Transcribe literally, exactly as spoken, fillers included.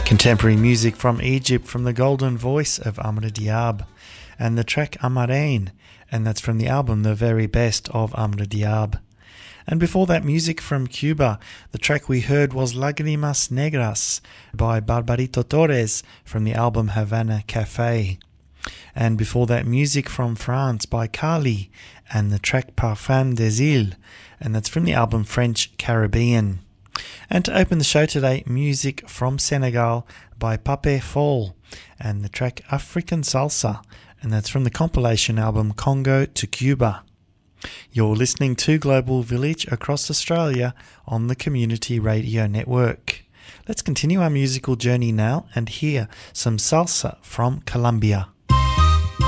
Contemporary music from Egypt from the golden voice of Amr Diab and the track Amarain, and that's from the album The Very Best of Amr Diab. And before that, music from Cuba. The track we heard was Lágrimas Negras by Barbarito Torres from the album Havana Cafe. And before that, music from France by Kali and the track Parfum des Îles, and that's from the album French Caribbean. And to open the show today, music from Senegal by Pape Fall and the track African Salsa, and that's from the compilation album Congo to Cuba. You're listening to Global Village across Australia on the Community Radio Network. Let's continue our musical journey now and hear some salsa from Colombia.